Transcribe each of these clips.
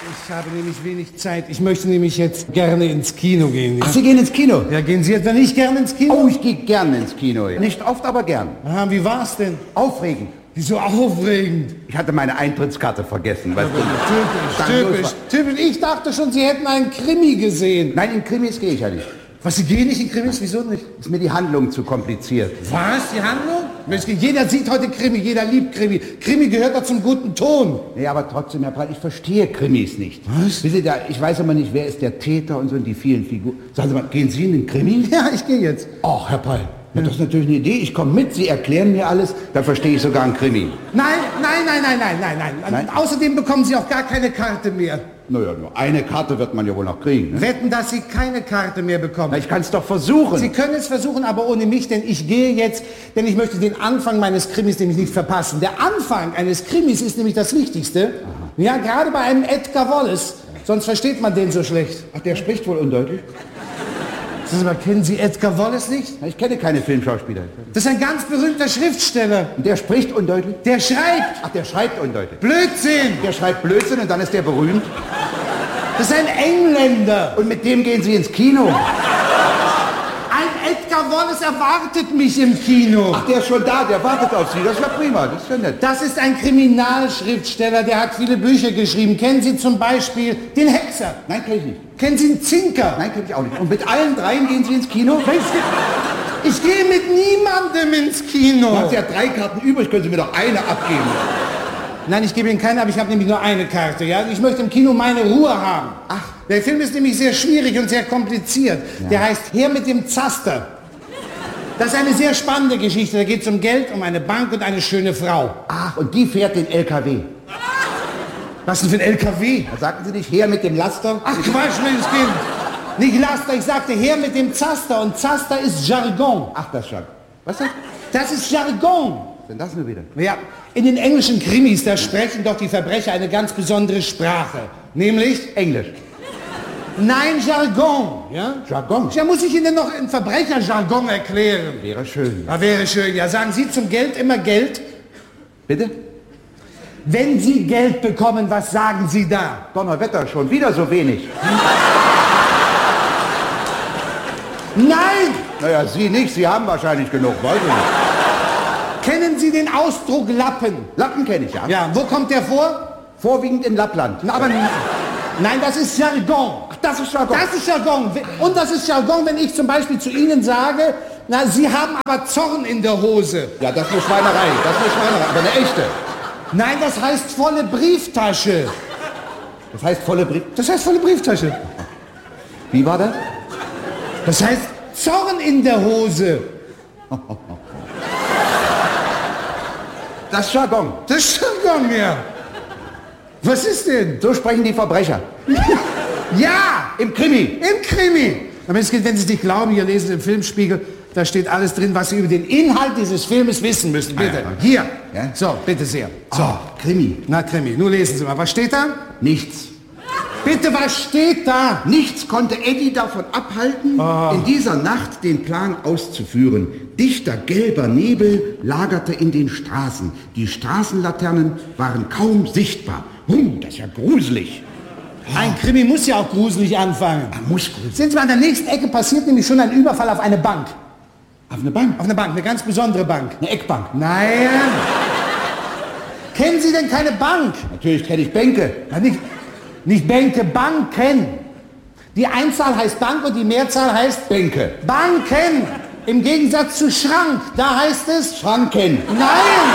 Ich habe nämlich wenig Zeit. Ich möchte nämlich jetzt gerne ins Kino gehen. Ja? Ach, Sie gehen ins Kino? Ja, gehen Sie jetzt dann nicht gerne ins Kino? Oh, ich gehe gerne ins Kino. Nicht oft, aber gern. Aha, wie war's denn? Aufregend. Wieso aufregend? Ich hatte meine Eintrittskarte vergessen. Weißt du? Typisch. Ich dachte schon, Sie hätten einen Krimi gesehen. Nein, in Krimis gehe ich ja nicht. Was, Sie gehen nicht in Krimis? Wieso nicht? Ist mir die Handlung zu kompliziert. Was, die Handlung? Jeder sieht heute Krimi, jeder liebt Krimi. Krimi gehört doch zum guten Ton. Nee, aber trotzdem, Herr Breit, ich verstehe Krimis nicht. Was? Wissen Sie, ich weiß immer nicht, wer ist der Täter und so und die vielen Figuren. Sagen Sie mal, gehen Sie in den Krimi? Ja, ich gehe jetzt. Ach, Herr Breit, das ist natürlich eine Idee. Ich komme mit, Sie erklären mir alles, dann verstehe ich sogar einen Krimi. Nein. Außerdem bekommen Sie auch gar keine Karte mehr. Naja, nur eine Karte wird man ja wohl noch kriegen. Ne? Wetten, dass Sie keine Karte mehr bekommen. Na, ich kann es doch versuchen. Sie können es versuchen, aber ohne mich, denn ich gehe jetzt, denn ich möchte den Anfang meines Krimis nämlich nicht verpassen. Der Anfang eines Krimis ist nämlich das Wichtigste. Aha. Ja, gerade bei einem Edgar Wallace. Sonst versteht man den so schlecht. Ach, der spricht wohl undeutlich? Sagen Sie mal, kennen Sie Edgar Wallace nicht? Na, ich kenne keine Filmschauspieler. Das ist ein ganz berühmter Schriftsteller. Und der spricht undeutlich? Der schreibt. Ach, der schreibt undeutlich. Blödsinn. Der schreibt Blödsinn und dann ist der berühmt? Das ist ein Engländer. Und mit dem gehen Sie ins Kino? Ein Edgar Wallace erwartet mich im Kino. Ach, der ist schon da, der wartet auf Sie. Das ist ja prima, das ist ja nett. Das ist ein Kriminalschriftsteller, der hat viele Bücher geschrieben. Kennen Sie zum Beispiel den Hexer? Nein, kenne ich nicht. Kennen Sie den Zinker? Nein, kenne ich auch nicht. Und mit allen dreien gehen Sie ins Kino? Ich gehe mit niemandem ins Kino. Du hast ja 3 Karten übrig, können Sie mir doch eine abgeben. Nein, ich gebe Ihnen keine, aber ich habe nämlich nur eine Karte. Ja? Ich möchte im Kino meine Ruhe haben. Ach. Der Film ist nämlich sehr schwierig und sehr kompliziert. Ja. Der heißt Her mit dem Zaster. Das ist eine sehr spannende Geschichte. Da geht es um Geld, um eine Bank und eine schöne Frau. Ach, und die fährt den LKW. Was denn für ein LKW? Da sagten Sie nicht, her mit dem Laster? Ach Quatsch, Mensch, Kind. Nicht Laster, ich sagte her mit dem Zaster. Und Zaster ist Jargon. Ach, das schon. Was ist das? Das ist Jargon. Was denn das nur wieder? Ja, in den englischen Krimis, da sprechen doch die Verbrecher eine ganz besondere Sprache. Nämlich? Englisch. Nein, Jargon. Ja? Jargon? Ja, muss ich Ihnen noch ein Verbrecherjargon erklären? Wäre schön. Ja, wäre schön. Ja, sagen Sie zum Geld immer Geld? Bitte? Wenn Sie Geld bekommen, was sagen Sie da? Donnerwetter, schon wieder so wenig. Nein! Naja, Sie nicht, Sie haben wahrscheinlich genug, weiß ich nicht. Kennen Sie den Ausdruck Lappen? Lappen kenne ich, ja. Ja, wo kommt der vor? Vorwiegend in Lappland. Na, aber nein, das ist Jargon. Ach, das ist Jargon. Das ist Jargon. Und das ist Jargon, wenn ich zum Beispiel zu Ihnen sage, na, Sie haben aber Zorn in der Hose. Ja, das ist eine Schweinerei. Das ist eine Schweinerei, aber eine echte. Nein, das heißt volle Brieftasche. Das heißt volle Das heißt volle Brieftasche. Wie war das? Das heißt Zorn in der Hose. Das ist Jargon. Das ist Jargon, ja. Was ist denn? So sprechen die Verbrecher. Ja! Im Krimi. Im Krimi. Aber wenn Sie es nicht glauben, hier lesen Sie im Filmspiegel, da steht alles drin, was Sie über den Inhalt dieses Filmes wissen müssen. Bitte. Ja. Hier. Ja? So, bitte sehr. So. Oh, Krimi. Na, Krimi. Nun lesen Sie mal. Was steht da? Nichts. Bitte, was steht da? Nichts konnte Eddie davon abhalten, in dieser Nacht den Plan auszuführen. Dichter gelber Nebel lagerte in den Straßen. Die Straßenlaternen waren kaum sichtbar. Das ist ja gruselig. Ein Krimi muss ja auch gruselig anfangen. Muss gruselig. Sind Sie mal an der nächsten Ecke passiert nämlich schon ein Überfall auf eine Bank. Auf eine Bank? Auf eine Bank, eine ganz besondere Bank. Eine Eckbank? Nein. Kennen Sie denn keine Bank? Natürlich kenne ich Bänke. Ja, nicht Bänke, Banken. Die Einzahl heißt Bank und die Mehrzahl heißt Bänke. Banken. Im Gegensatz zu Schrank, da heißt es Schranken. Nein.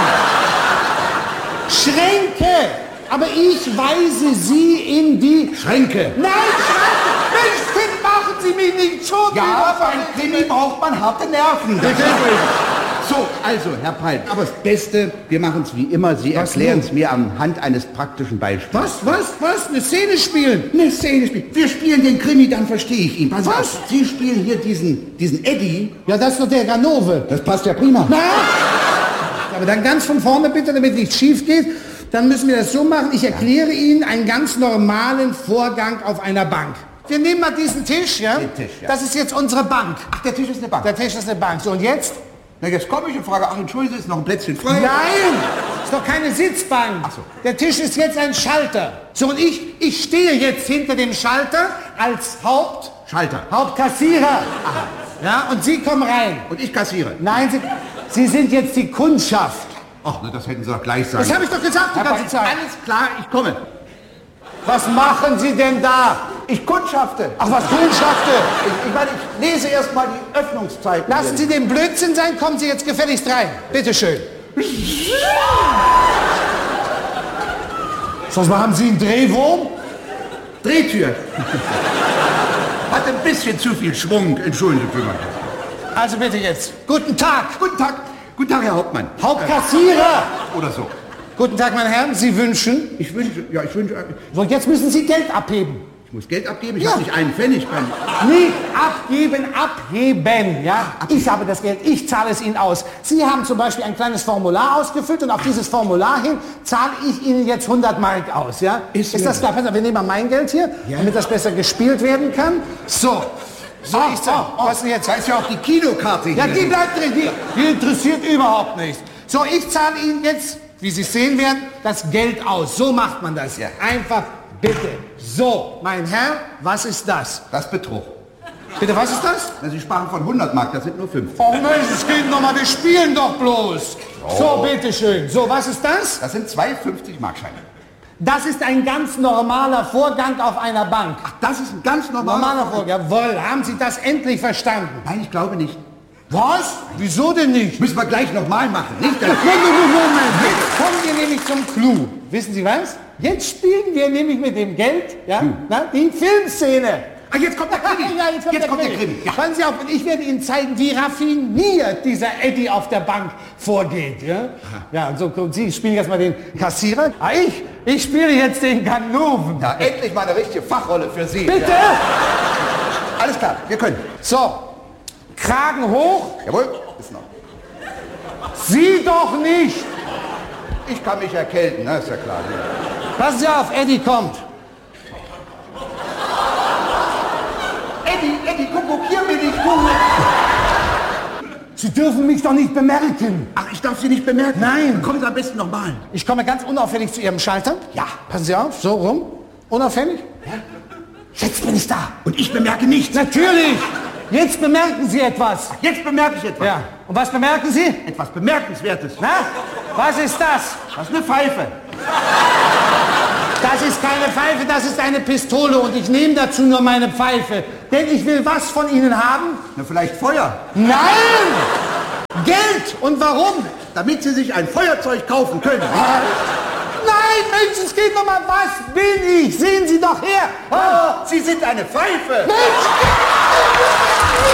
Schränke. Aber ich weise Sie in die Schränke. Nein, Schränke. Mensch, Kind, machen Sie mich nicht schon. Ja, für ein Krimi braucht man harte Nerven. So, also, Herr Palm, aber das Beste, wir machen es wie immer, Sie erklären es mir anhand eines praktischen Beispiels. Was? Eine Szene spielen? Eine Szene spielen. Wir spielen den Krimi, dann verstehe ich ihn. Pass Was? auf, Sie spielen hier diesen Eddie. Ja, das ist doch der Ganove. Das passt ja prima. Na? Aber dann ganz von vorne bitte, damit nichts schief geht. Dann müssen wir das so machen. Ich erkläre Ihnen einen ganz normalen Vorgang auf einer Bank. Wir nehmen mal diesen Tisch, ja? Den Tisch, ja. Das ist jetzt unsere Bank. Ach, der Tisch ist eine Bank. Der Tisch ist eine Bank. So, und jetzt? Na, jetzt komme ich und frage, ach, entschuldigen Sie, ist noch ein Plätzchen frei? Nein, ist doch keine Sitzbank. Ach so. Der Tisch ist jetzt ein Schalter. So, und ich stehe jetzt hinter dem Schalter als Hauptkassierer. Ja, und Sie kommen rein. Und ich kassiere? Nein, Sie sind jetzt die Kundschaft. Ach, na, das hätten Sie doch gleich sagen. Das habe ich doch gesagt die ganze Zeit. Alles klar, ich komme. Was machen Sie denn da? Ich kundschafte. Ach, was Kundschafte? Ich meine, ich lese erst mal die Öffnungszeiten. Lassen Sie den Blödsinn sein, kommen Sie jetzt gefälligst rein. Bitte schön. Sonst mal, haben Sie einen Drehwurm? Drehtür. Hat ein bisschen zu viel Schwung, entschuldigen Sie mal. Also bitte jetzt. Guten Tag. Guten Tag. Guten Tag, Herr Hauptmann. Hauptkassierer. Oder so. Guten Tag, meine Herren. Sie wünschen? Ich wünsche... So, jetzt müssen Sie Geld abheben. Ich muss Geld abgeben? Ich habe nicht einen Pfennig beim... Nicht abgeben, abheben, ja? Ich habe das Geld, ich zahle es Ihnen aus. Sie haben zum Beispiel ein kleines Formular ausgefüllt und auf dieses Formular hin zahle ich Ihnen jetzt 100 Mark aus, ja? Ist das klar? Pass auf, wir nehmen mal mein Geld hier, damit das besser gespielt werden kann. So. Ich zahle. Was denn jetzt? Da ist ja auch die Kinokarte hier. Ja, die bleibt drin, die interessiert überhaupt nicht. So, ich zahle Ihnen jetzt, wie Sie sehen werden, das Geld aus. So macht man das. Ja. Einfach, bitte. So, mein Herr, was ist das? Das ist Betrug. Bitte, was ist das? Na, Sie sparen von 100 Mark, das sind nur 5. Oh Mensch, es geht nochmal, wir spielen doch bloß. So, bitteschön. So, was ist das? Das sind 2 50-Mark-Scheine. Das ist ein ganz normaler Vorgang auf einer Bank. Ach, das ist ein ganz Normaler Vorgang. Jawohl, haben Sie das endlich verstanden? Nein, ich glaube nicht. Was? Wieso denn nicht? Müssen wir gleich nochmal machen, nicht? Moment. Jetzt kommen wir nämlich zum Clou. Wissen Sie was? Jetzt spielen wir nämlich mit dem Geld, ja, die Filmszene. Ah, jetzt kommt der Krimi. Ja, jetzt kommt der Krimi. Ja. Passen Sie auf, und ich werde Ihnen zeigen, wie raffiniert dieser Eddie auf der Bank vorgeht. Ja, ja, und so, Sie spielen jetzt mal den Kassierer. Ah, ich spiele jetzt den Ganoven. Ja, endlich mal eine richtige Fachrolle für Sie. Bitte? Ja. Alles klar, wir können. So, Kragen hoch. Jawohl, ist noch. Sie doch nicht. Ich kann mich erkälten, ne? Ist ja klar. Passen Sie auf, Eddie kommt. Eddie, guck, hier bin ich, guck. Sie dürfen mich doch nicht bemerken. Ach, ich darf Sie nicht bemerken? Nein. Dann kommen Sie am besten nochmal. Ich komme ganz unauffällig zu Ihrem Schalter. Ja. Passen Sie auf, so rum. Unauffällig. Ja. Jetzt bin ich da. Und ich bemerke nichts. Natürlich. Jetzt bemerken Sie etwas. Jetzt bemerke ich etwas. Ja. Und was bemerken Sie? Etwas Bemerkenswertes. Na? Was ist das? Das ist eine Pfeife. Das ist keine Pfeife, das ist eine Pistole und ich nehme dazu nur meine Pfeife. Denn ich will was von Ihnen haben? Na, vielleicht Feuer. Nein! Geld! Und warum? Damit Sie sich ein Feuerzeug kaufen können. Nein, Mensch, es geht noch mal. Was bin ich? Sehen Sie doch her. Oh, Sie sind eine Pfeife. Mensch!